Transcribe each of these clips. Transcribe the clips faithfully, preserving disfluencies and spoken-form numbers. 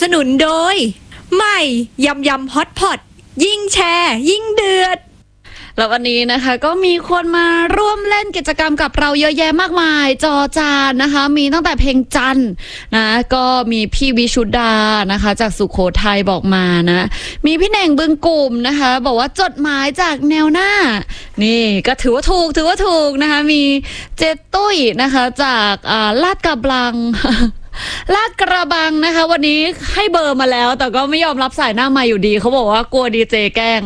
สนุนโดยใหม่ยำยำฮอตพอตยิ่งแชร์ยิ่งเดือดแล้ววันนี้นะคะก็มีคนมาร่วมเล่นกิจกรรมกับเราเยอะแยะมากมายจอจานนะคะมีตั้งแต่เพลงจันนะก็มีพี่วิชุดานะคะจากสุโขทัยบอกมานะมีพี่แหน่งบึงกลุ่มนะคะบอกว่าจดหมายจากแนวหน้านี่ก็ถือว่าถูกถือว่าถูกนะคะมีเจตุ้ยนะคะจากอ่าลาดกระบัง ลาดกระบังนะคะวันนี้ให้เบอร์มาแล้วแต่ก็ไม่ยอมรับสายหน้ามาอยู่ดีเขาบอกว่ากลัวดีเจแกล้ง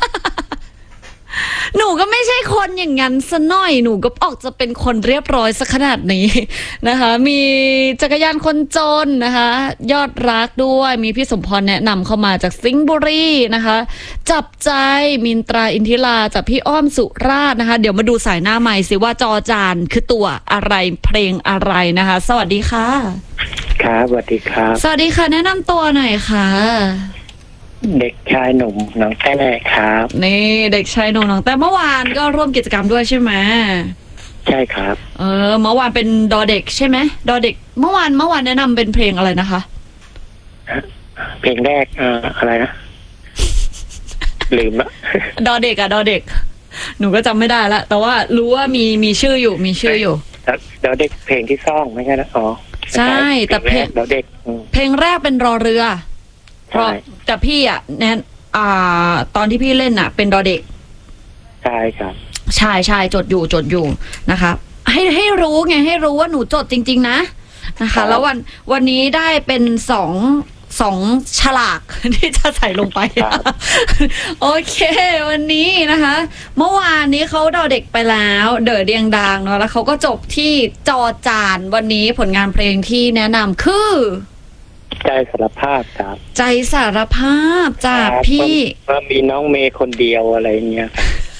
หนูก็ไม่ใช่คนอย่างนั้นซะหน่อยหนูก็ออกจะเป็นคนเรียบร้อยสักขนาดนี้นะคะมีจักรยานคนจนนะคะยอดรักด้วยมีพี่สมพรแนะนำเข้ามาจากสิงห์บุรีนะคะจับใจมินตราอินทิราจากพี่อ้อมสุราษฎร์นะคะเดี๋ยวมาดูสายหน้าใหม่สิว่าจอจานคือตัวอะไรเพลงอะไรนะคะสวัสดีค่ะครับสวัสดีครับสวัสดีค่ะแนะนำตัวหน่อยค่ะเด็กชายหนุ่มน้องแต้ครับนี่เด็กชายหนุ่มน้องแต่เมื่อวานก็ร่วมกิจกรรมด้วยใช่ไหมใช่ครับเออเมื่อวานเป็นดอเด็กใช่ไหมดอเด็กเมื่อวานเมื่อวานแนะนำเป็นเพลงอะไรนะคะเพลงแรกเอ่ออะไรนะลืมละดอเด็กอะดอเด็กหนูก็จำไม่ได้ละแต่ว่ารู้ว่ามีมีชื่ออยู่มีชื่ออยู่ดอเด็กเพลงที่ซ่องไม่ใช่นะอ๋อใช่แต่เพลงดอเด็กเพลงแรกเป็นรอเรือใช่แต่พี่อ่ะแนนอ่าตอนที่พี่เล่นอ่ะเป็นดอเด็กใช่ครับใช่ใช่จดอยู่จดอยู่นะคะให้ให้รู้ไงให้รู้ว่าหนูจดจริงๆนะนะคะแล้ววันวันนี้ได้เป็นสองสองฉลากที่จะใส่ลงไปโอเควันนี้นะคะเมื่อวานนี้เขาดอเด็กไปแล้วเด๋อเดียงดังเนาะแล้วเขาก็จบที่จอจานวันนี้ผลงานเพลงที่แนะนำคือใจสารภาพครับใจสารภาพจากพี่ว่ามีน้องเมย์คนเดียวอะไรเงี้ย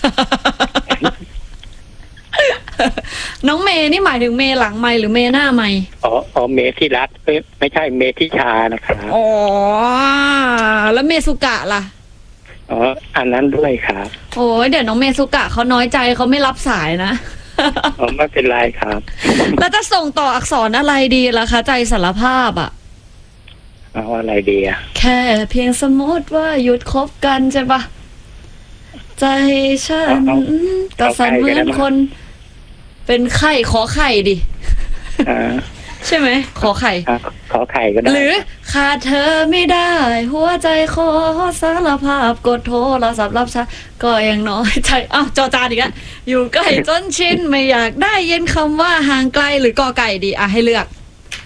น้องเมย์นี่หมายถึงเมย์หลังไมค์หรือเมย์หน้าไมค์อ๋ออ๋อเมย์ที่รักไม่ใช่เมย์ที่ชานะครับอ๋อแล้วเมสุกะล่ะอ๋ออันนั้นด้วยครับโอ้ยเดี๋ยวน้องเมสุกะเขาน้อยใจเขาไม่รับสายนะอ๋อไม่เป็นไรครับแล้วจะส่งต่ออักษรอะไรดีล่ะคะใจสารภาพอ่ะเอาอะไรดีอะแค่เพียงสมมติว่าหยุดคบกันใช่ปะใจฉันก็สั่นเหมือนคนเป็นไข่ขอไข่ดิใช่ไหมขอไข่ขอไข่ก็ได้หรือขาดเธอไม่ได้หัวใจขอสารภาพกดโทรศัพท์รับช้าก็ยังน้อยใจอ้าวจอจานอีกแล้วอยู่ใกล้จนชินไม่อยากได้ยินคำว่าห่างไกลหรือกอไก่ดีอ่ะให้เลือก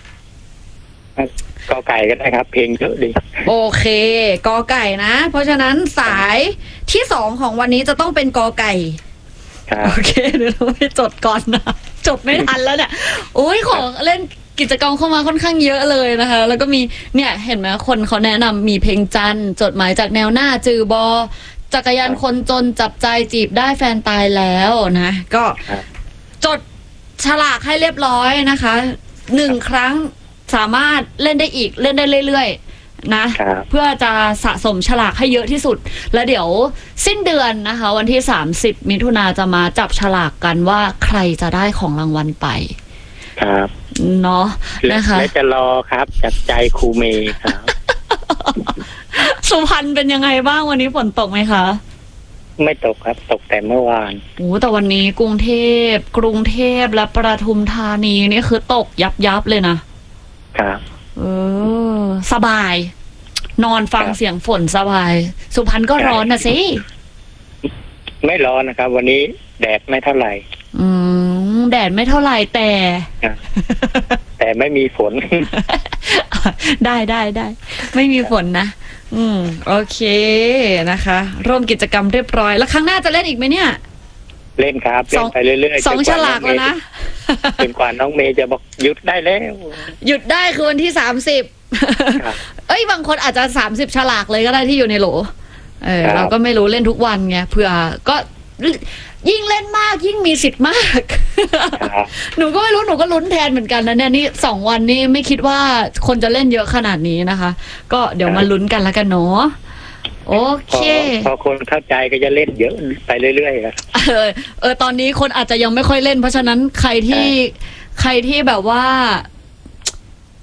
กอไก่ก็ได้ครับเพลงเยอะดีโอเคกอไก่นะเพราะฉะนั้นสายที่สองของวันนี้จะต้องเป็นกอไก่โอเคเดี๋ยวเราไปจดก่อนนะจดไม่ทันแล้วเนี่ยโอ้ยขอเล่นกิจกรรมเข้ามาค่อนข้างเยอะเลยนะคะแล้วก็มีเนี่ยเห็นไหมคนเขาแนะนำมีเพลงจันจดหมายจากแนวหน้าจือบอจักรยานคนจนจับใจจีบได้แฟนตายแล้วนะก็จดฉลากให้เรียบร้อยนะคะหนึ่งครั้งสามารถเล่นได้อีกเล่นได้เรื่อยๆนะเพื่อจะสะสมฉลากให้เยอะที่สุดแล้วเดี๋ยวสิ้นเดือนนะคะวันที่สามสิบมิถุนาจะมาจับฉลากกันว่าใครจะได้ของรางวัลไปครับเนาะนะคะและจะรอครับจับใจครูเมย์ครับสุพรรณเป็นยังไงบ้างวันนี้ฝนตกไหมคะไม่ตกครับตกแต่เมื่อวานโอ้แต่วันนี้กรุงเทพกรุงเทพและปทุมธานีนี่คือตกยับยับเลยนะครับเออสบายนอนฟังเสียงฝนสบายสุพรรณก็ร้อนนะสิไม่ร้อนนะครับวันนี้แดดไม่เท่าไหร่อืมแดดไม่เท่าไหร่แต่แต่ไม่มีฝนได้ได้ได้ไม่มีฝนนะอืมโอเคนะคะร่วมกิจกรรมเรียบร้อยแล้วครั้งหน้าจะเล่นอีกไหมเนี่ยเล่นครับเล่นไปเรื่อยๆสองฉลากแล้วนะเป็นกว่าน้องเมย์จะบอกหยุดได้แล้วหยุดได้คือวันที่สามสิบเอ้ยบางคนอาจจะสามสิบฉลากเลยก็ได้ที่อยู่ในโหลเออเราก็ไม่รู้เล่นทุกวันไงเผื่อก็ยิ่งเล่นมากยิ่งมีสิทธิ์มากหนูก็ไม่รู้หนูก็ลุ้นแทนเหมือนกันนะเนี่ยนี่สองวันนี้ไม่คิดว่าคนจะเล่นเยอะขนาดนี้นะคะก็เดี๋ยวมาลุ้นกันแล้วกันเนาะโอเคพอคนเข้าใจก็จะเล่นเยอะไปเรื่อยๆครับเออเออตอนนี้คนอาจจะยังไม่ค่อยเล่นเพราะฉะนั้นใครที่ใครที่แบบว่า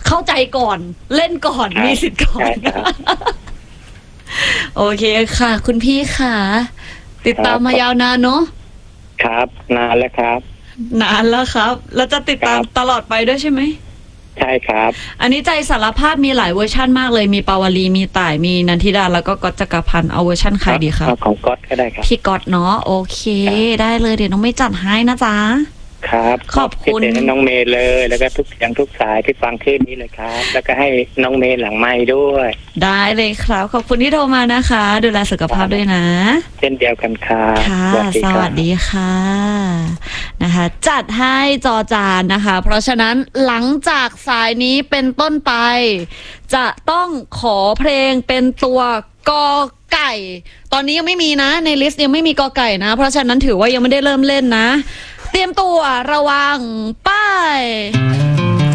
เข้าใจก่อนเล่นก่อนครับมีสิทธิ์ก่อนใช่ครับโอเคค่ะ คุณพี่ค่ะ ติดตามครับมายาวนานเนาะครับนานแล้วครับนานแล้วครับ แล้วจะติดตามครับตลอดไปด้วยใช่ไหมใช่ครับอันนี้ใจสารภาพมีหลายเวอร์ชั่นมากเลยมีปาวลีมีต่ายมีนันทิดาแล้วก็ก๊อตจักรพันธ์เอาเวอร์ชั่นใครดีครับเอาของก๊อตก็ได้ครับพี่ก๊อตเนาะโอเค ได้เลยเดี๋ยวน้องไม่จัดให้นะจ๊ะครับขอบคุณพิเศษให้น้องเมย์เลย แล้วก็ทุกอย่างทุกสายที่ฟังคลิปนี้เลยครับ แล้วก็ให้น้องเมย์หลังไม้ด้วยได้เลยครับ ขอบคุณที่โทรมานะคะ ดูแลสุขภาพด้วยนะเช่นเดียวกันครับค่ะสวัสดีสครัวับสดีค่ะนะคะ จัดให้จอจานนะคะ เพราะฉะนั้นหลังจากสายนี้เป็นต้นไป จะต้องขอเพลงเป็นตัวกอไก่ ตอนนี้ยังไม่มีนะ ในลิสต์ยังไม่มีกอไก่นะ เพราะฉะนั้นถือว่ายังไม่ได้เริ่มเล่นนะ เตรียมตัวระวังไป้าย